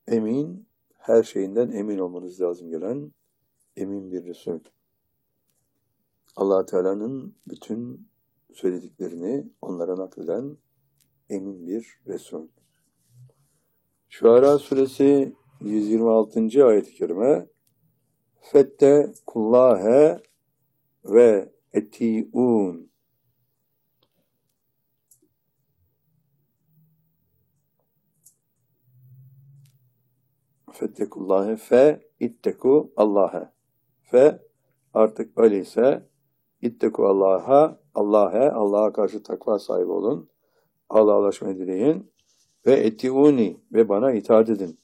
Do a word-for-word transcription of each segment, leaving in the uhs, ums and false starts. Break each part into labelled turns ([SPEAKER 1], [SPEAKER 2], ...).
[SPEAKER 1] Emin, her şeyinden emin olmanız lazım gelen emin bir Resul. Allah Teala'nın bütün söylediklerini onlara nakleden emin bir Resul. Şuara suresi yüz yirmi altıncı ayet-i kerime Fettekullâhe ve eti'ûn. Fettekullâhe fe itteku Allah'a. Fe artık öyleyse itteku Allah'a, Allah'a, Allah'a karşı takva sahibi olun. Allah'a ulaşmayı dileyin. Ve eti'ûni ve bana itaat edin.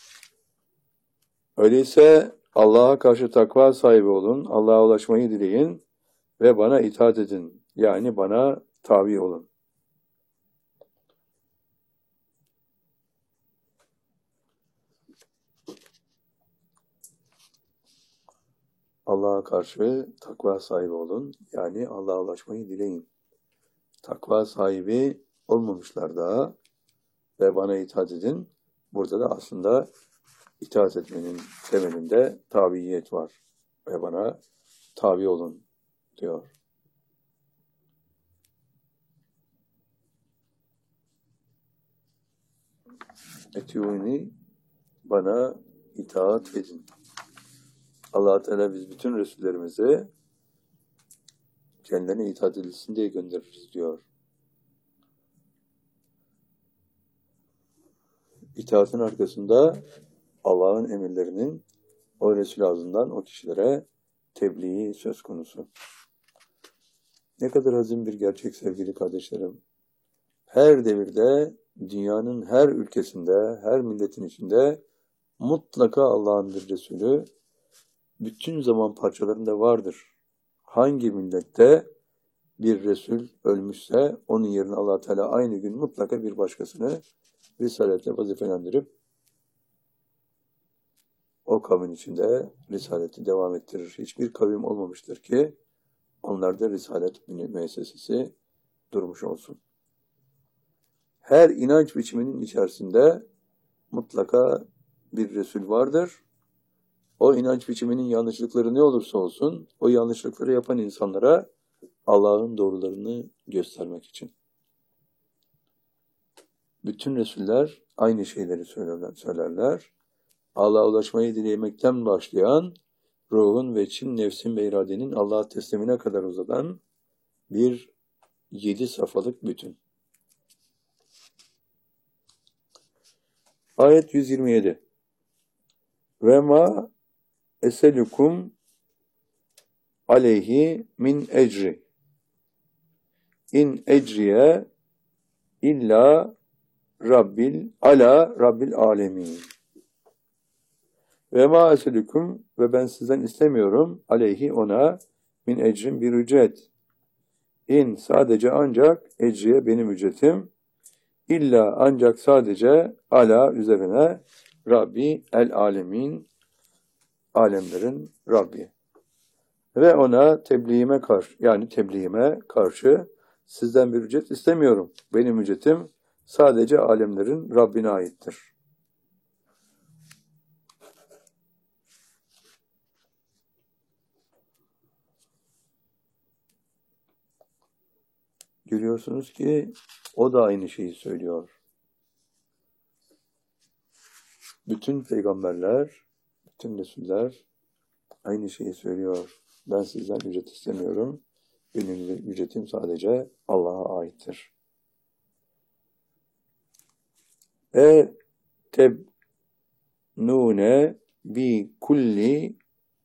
[SPEAKER 1] Öyleyse Allah'a karşı takva sahibi olun. Allah'a ulaşmayı dileyin ve bana itaat edin. Yani bana tabi olun. Allah'a karşı takva sahibi olun. Yani Allah'a ulaşmayı dileyin. Takva sahibi olmamışlar daha ve bana itaat edin. Burada da aslında itaat etmenin temelinde tabiyet var. Ve bana tabi olun diyor. Etiûni, bana itaat edin. Allah Teala biz bütün Resullerimizi kendilerine itaat edilsin diye göndeririz diyor. İtaatın arkasında Allah'ın emirlerinin o Resul ağzından o kişilere tebliği söz konusu. Ne kadar azim bir gerçek sevgili kardeşlerim. Her devirde, dünyanın her ülkesinde, her milletin içinde mutlaka Allah'ın bir Resulü bütün zaman parçalarında vardır. Hangi millette bir Resul ölmüşse onun yerine Allah Teala aynı gün mutlaka bir başkasını Risaletle vazifelendirip o kavmin içinde Risaleti devam ettirir. Hiçbir kavim olmamıştır ki onlarda Risalet müessesesi durmuş olsun. Her inanç biçiminin içerisinde mutlaka bir Resul vardır. O inanç biçiminin yanlışlıkları ne olursa olsun, o yanlışlıkları yapan insanlara Allah'ın doğrularını göstermek için. Bütün Resuller aynı şeyleri söylerler. söylerler. Allah'a ulaşmayı dilemekten başlayan, ruhun ve çin, nefsin ve iradenin Allah'a teslimine kadar uzadan bir yedi safhalık bütün. Ayet yüz yirmi yedi. Ve ma eselukum aleyhi min ecri. İn ecriye illa Rabbil ala Rabbil alemin. Ve ma eselukum ve ben sizden istemiyorum aleyhi ona min ecrin bir ücret. İn sadece ancak ecriye benim ücretim. İlla ancak sadece ala üzerine Rabbi el alemin alemlerin Rabbi. Ve ona tebliğime karşı yani tebliğime karşı sizden bir ücret istemiyorum. Benim ücretim sadece alemlerin Rabbine aittir. Görüyorsunuz ki o da aynı şeyi söylüyor. Bütün peygamberler, bütün Resuller aynı şeyi söylüyor. Ben sizden ücret istemiyorum. Benim ücretim sadece Allah'a aittir. E tebnune bi kulli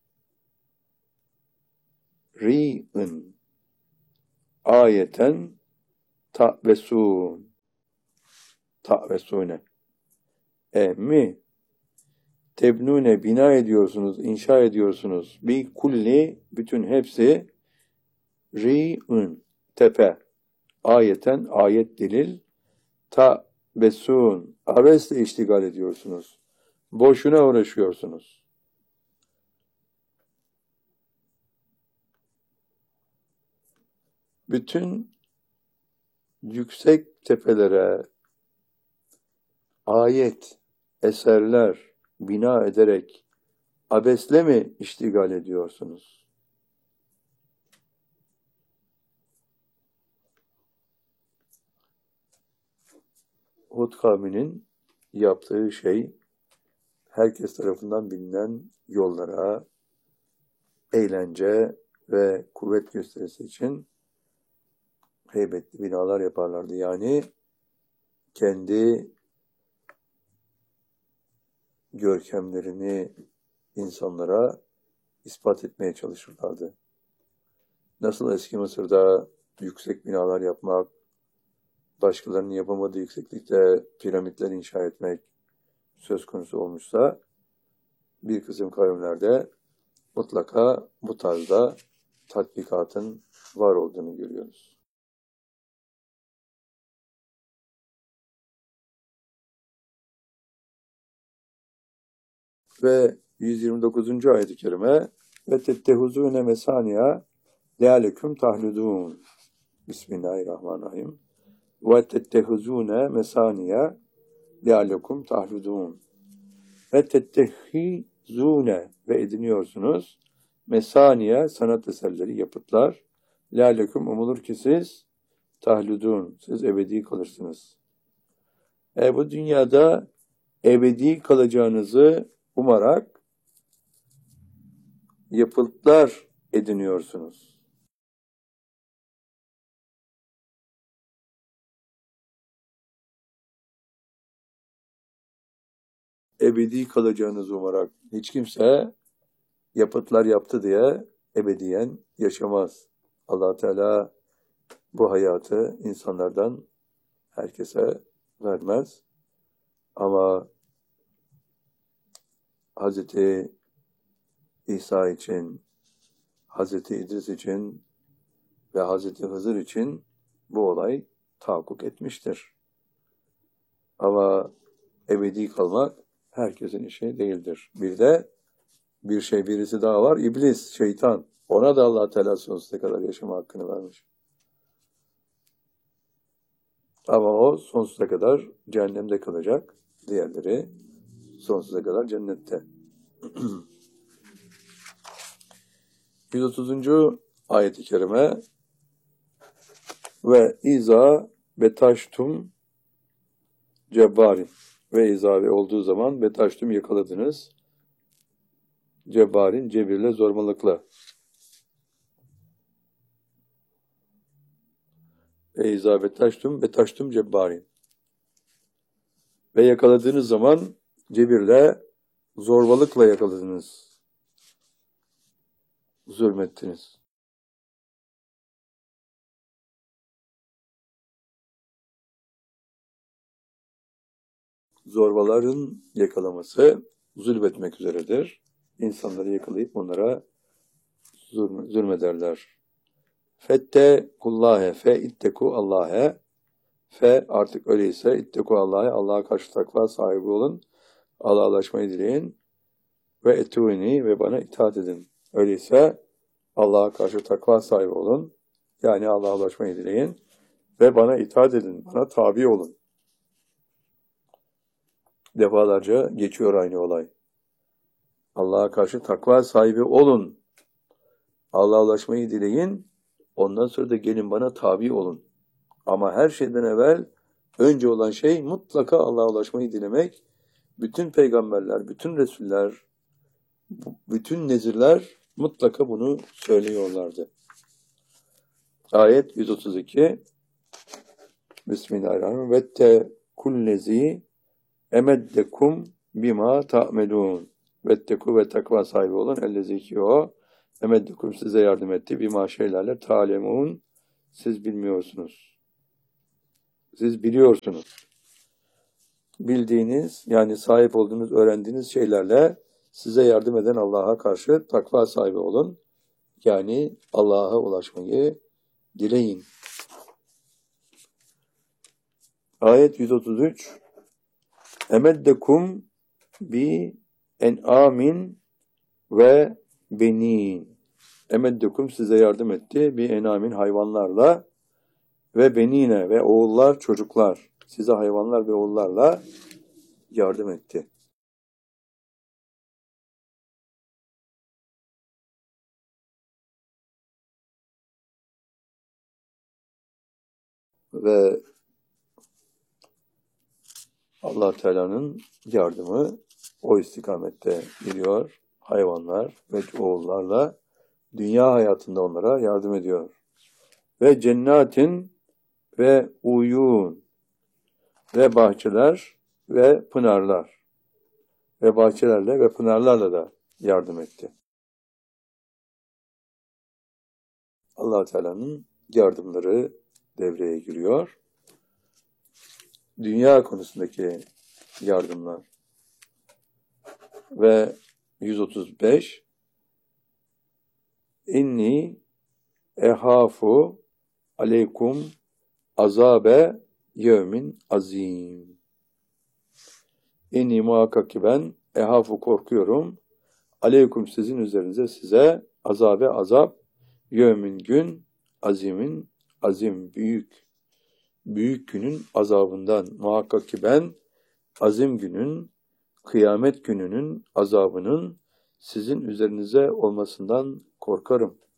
[SPEAKER 1] ri'in ayeten ta'vesun ta'vesune e mi tebnune bina ediyorsunuz, inşa ediyorsunuz. Bi kulli bütün hepsi ri'in tepe ayeten ayet delil ta'vesun abesle iştigal ediyorsunuz. Boşuna uğraşıyorsunuz. Bütün yüksek tepelere ayet eserler bina ederek abesle mi iştigal ediyorsunuz? Hud kavminin yaptığı şey herkes tarafından bilinen yollara, eğlence ve kuvvet gösterisi için heybetli binalar yaparlardı. Yani kendi görkemlerini insanlara ispat etmeye çalışırlardı. Nasıl eski Mısır'da yüksek binalar yapmak, başkalarının yapamadığı yükseklikte piramitler inşa etmek söz konusu olmuşsa, bir kısım kavimlerde mutlaka bu tarzda tatbikatın var olduğunu görüyoruz. Ve yüz yirmi dokuzuncu ayet-i kerime ve tettehuzune mesaniya lealeküm tahludun. Bismillahirrahmanirrahim. Ve tettehuzune mesaniya lealeküm tahludun. Ve tettehizune ve ediniyorsunuz mesaniye sanat eserleri, yapıtlar. Lealeküm umulur ki siz tahludun, siz ebedi kalırsınız. E bu dünyada ebedi kalacağınızı umarak yapıtlar ediniyorsunuz. Ebedi kalacağınızı umarak hiç kimse yapıtlar yaptı diye ebediyen yaşamaz. Allah Teala bu hayatı insanlardan herkese vermez. Ama Hazreti İsa için, Hazreti İdris için ve Hazreti Hızır için bu olay tahakkuk etmiştir. Ama ebedi kalmak herkesin işi değildir. Bir de bir şey birisi daha var. İblis, şeytan. Ona da Allah Teala sonsuza kadar yaşama hakkını vermiş. Ama o sonsuza kadar cehennemde kalacak. Diğerleri sonsuza kadar cennette. yüz otuzuncu ayet-i kerime ve iza betaştum cebbari ve iza ve olduğu zaman betaştum yakaladınız cebbarin cebirle zorbalıkla ve iza betaştum betaştum cebbarin ve yakaladığınız zaman cebirle zorbalıkla yakaladınız, zulmettiniz. Zorbaların yakalaması zulmetmek üzeredir. İnsanları yakalayıp onlara zulm, zulmederler. Fette kullâhe fe itteku Allah'e fe artık öyleyse itteku Allah'e Allah'a karşı takva sahibi olun. Allah'laşmayı dileyin ve etûni ve bana itaat edin. Öyleyse Allah'a karşı takva sahibi olun. Yani Allah'a ulaşmayı dileyin ve bana itaat edin. Bana tabi olun. Defalarca geçiyor aynı olay. Allah'a karşı takva sahibi olun. Allah'a ulaşmayı dileyin. Ondan sonra da gelin bana tabi olun. Ama her şeyden evvel önce olan şey mutlaka Allah'a ulaşmayı dilemek. Bütün peygamberler, bütün resuller, bütün nezirler mutlaka bunu söylüyorlardı. Ayet yüz otuz iki Bismillahirrahmanirrahim Vette kullezi emeddekum bima ta'melun Vetteku ve takva sahibi olun. Ellezi ki o emeddekum size yardım etti. Bima şeylerle ta'lemun siz bilmiyorsunuz. Siz biliyorsunuz. Bildiğiniz yani sahip olduğunuz, öğrendiğiniz şeylerle size yardım eden Allah'a karşı takva sahibi olun. Yani Allah'a ulaşmayı dileyin. Ayet yüz otuz üç Emeddekum bi en'amin ve benin. Emeddekum size yardım etti. Bi en'amin hayvanlarla ve benine ve oğullar çocuklar. Size hayvanlar ve oğullarla yardım etti. Ve Allah Teala'nın yardımı o istikamette geliyor. Hayvanlar ve oğullarla dünya hayatında onlara yardım ediyor. Ve cennetin ve uyun ve bahçeler ve pınarlar ve bahçelerle ve pınarlarla da yardım etti. Allah Teala'nın yardımları devreye giriyor. Dünya konusundaki yardımlar. Ve yüz otuz beş İnni ehafu aleykum azabe yevmin azim. İnni muhakkak ki ben ehafu korkuyorum. Aleykum sizin üzerinize size azabe azap yevmin gün azimin azim büyük büyük günün azabından muhakkak ki ben azim günün kıyamet gününün azabının sizin üzerinize olmasından korkarım.